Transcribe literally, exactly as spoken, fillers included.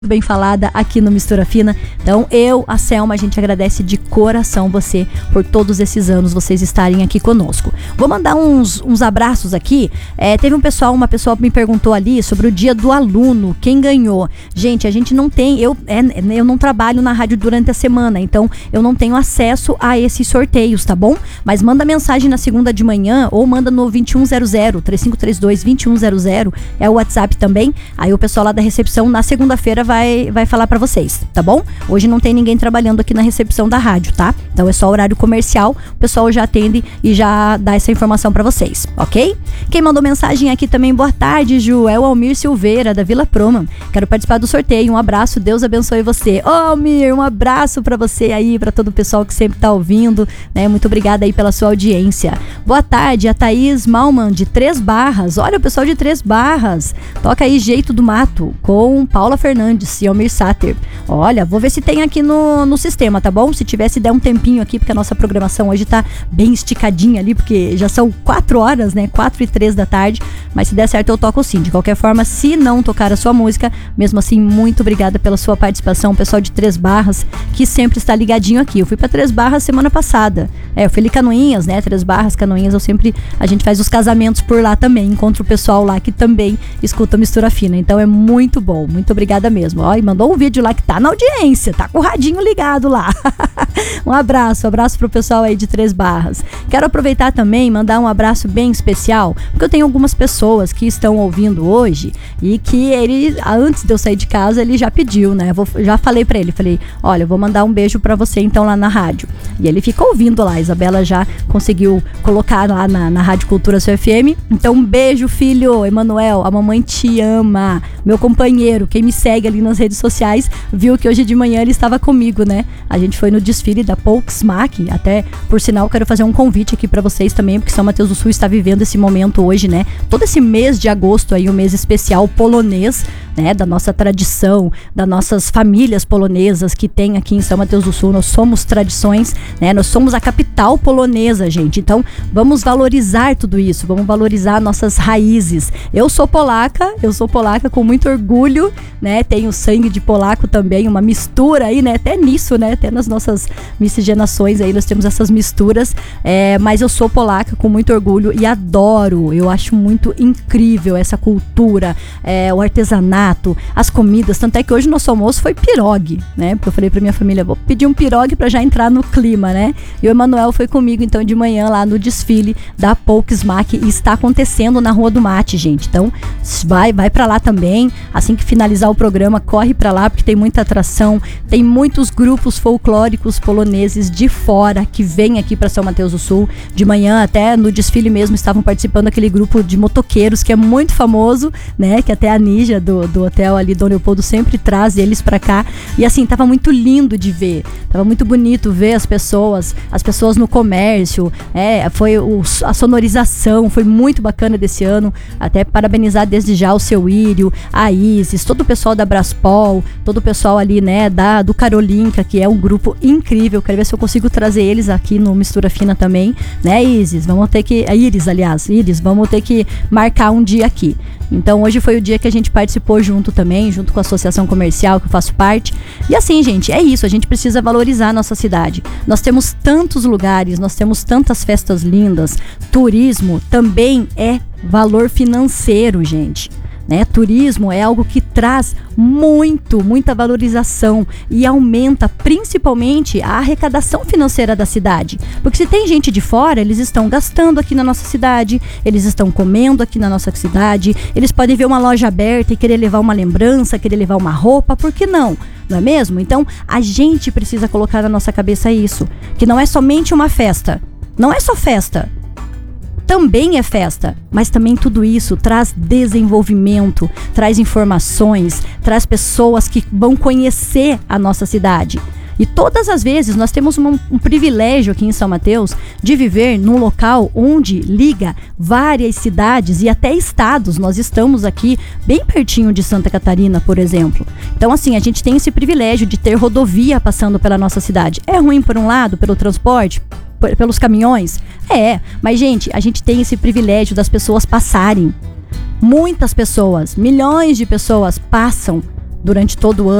bem falada aqui no Mistura Fina. Então eu, a Selma, a gente agradece de coração você por todos esses anos vocês estarem aqui conosco. Vou mandar uns, uns abraços aqui. É, teve um pessoal, uma pessoa me perguntou ali sobre o dia do aluno, quem ganhou. Gente, a gente não tem, eu, é, eu não trabalho na rádio durante a semana, então eu não tenho acesso a esses sorteios, tá bom? Mas manda mensagem na segunda de manhã ou manda no vinte e um zero zero, três cinco três dois, vinte e um zero zero, é o WhatsApp também. Aí o pessoal lá da recepção na segunda-feira vai, vai falar pra vocês, tá bom? Hoje não tem ninguém trabalhando aqui na recepção da rádio, tá? Então é só horário comercial, o pessoal já atende e já dá essa informação pra vocês, ok? Quem mandou mensagem aqui também, boa tarde, Ju, é o Almir Silveira, da Vila Proma. Quero participar do sorteio, um abraço, Deus abençoe você. Ô, Almir, um abraço pra você aí, pra todo o pessoal que sempre tá ouvindo, né? Muito obrigada aí pela sua audiência. Boa tarde, a Thaís Malman, de Três Barras. Olha o pessoal de Três Barras. Toca aí Jeito do Mato, com Paula Fernandes e Almir Sater. Olha, vou ver se tem aqui no, no sistema, tá bom? Se tivesse, der um tempinho aqui, porque a nossa programação hoje tá bem esticadinha ali, porque já são quatro horas, né? Quatro e três da tarde, mas se der certo eu toco sim. De qualquer forma, se não tocar a sua música, mesmo assim, muito obrigada pela sua participação, pessoal de Três Barras, que sempre está ligadinho aqui. Eu fui pra Três Barras semana passada. É, eu fui ali Canoinhas, né? Três Barras, Canoinhas, eu sempre, a gente faz os casamentos por lá também, encontro o pessoal lá que também escuta Mistura Fina, então é muito bom, muito obrigada mesmo. Ó, e mandou um vídeo lá que tá na audiência, tá com o radinho ligado lá. Um abraço, um abraço pro pessoal aí de Três Barras. Quero aproveitar também e mandar um abraço bem especial, porque eu tenho algumas pessoas que estão ouvindo hoje e que ele, antes de eu sair de casa, ele já pediu, né? Eu vou, já falei pra ele, falei, olha, eu vou mandar um beijo pra você então lá na rádio. E ele fica ouvindo lá, a Isabela já conseguiu colocar lá na, na Rádio Cultura C F M. Então um beijo, filho, Emanuel, a mamãe te ama. Meu companheiro, quem me segue ali nas redes sociais, viu que hoje de manhã ele estava comigo, né? A gente foi no desfile da Polksmack, até, por sinal, quero fazer um convite aqui pra vocês também, porque São Mateus do Sul está vivendo esse momento hoje, né? Todo esse mês de agosto aí, um mês especial polonês, né? Da nossa tradição, das nossas famílias polonesas que tem aqui em São Mateus do Sul. Nós somos tradições, né? Nós somos a capital polonesa, gente. Então, vamos valorizar tudo isso, vamos valorizar nossas raízes. Eu sou polaca, eu sou polaca com muito orgulho, né? Tenho sangue de polaco também, uma mistura aí, né? Até nisso, né? Até nas nossas miscigenações aí, nós temos essas misturas, é, mas eu sou polaca com muito orgulho e adoro, eu acho muito incrível essa cultura, é, o artesanato, as comidas, tanto é que hoje nosso almoço foi pirogue, né? Porque eu falei pra minha família, vou pedir um pirogue pra já entrar no clima, né? E o Emanuel foi comigo, então, de manhã lá no desfile da Polksmack, e está acontecendo na Rua do Mate, gente. Então, vai, vai pra lá também, assim que finalizar o programa, corre pra lá, porque tem muita atração, tem muitos grupos folclóricos poloneses de fora que vêm aqui pra São Mateus do Sul. De manhã, até no desfile mesmo, estavam participando aquele grupo de motoqueiros, que é muito famoso, né? Que até a Nígia do, do hotel ali, Dom Leopoldo, sempre traz eles pra cá. E assim, tava muito lindo de ver, tava muito bonito ver as pessoas, as pessoas no comércio, é, foi o, a sonorização, foi muito bacana desse ano. Até parabenizar desde já o seu Írio, a Isis, todo o pessoal da Braspol, todo o pessoal ali, né, da, do Carolinca, que é um grupo incrível. Quero ver se eu consigo trazer eles aqui no Mistura Fina também, né, Isis? Vamos ter que, a Iris, aliás, Iris, vamos ter que marcar um dia aqui. Então hoje foi o dia que a gente participou junto também, junto com a associação comercial que eu faço parte. E assim, gente, é isso, a gente precisa valorizar a nossa cidade. Nós temos tantos lugares, nós temos tantas festas lindas. Turismo também é valor financeiro, gente. Né? Turismo é algo que traz muito, muita valorização e aumenta principalmente a arrecadação financeira da cidade. Porque se tem gente de fora, eles estão gastando aqui na nossa cidade, eles estão comendo aqui na nossa cidade, eles podem ver uma loja aberta e querer levar uma lembrança, querer levar uma roupa, por que não? Não é mesmo? Então, a gente precisa colocar na nossa cabeça isso, que não é somente uma festa, não é só festa. Também é festa, mas também tudo isso traz desenvolvimento, traz informações, traz pessoas que vão conhecer a nossa cidade. E todas as vezes nós temos um, um privilégio aqui em São Mateus de viver num local onde liga várias cidades e até estados. Nós estamos aqui bem pertinho de Santa Catarina, por exemplo. Então, assim, a gente tem esse privilégio de ter rodovia passando pela nossa cidade. É ruim por um lado, pelo transporte? Pelos caminhões? É, mas gente, a gente tem esse privilégio das pessoas passarem. Muitas pessoas, milhões de pessoas passam durante todo o ano.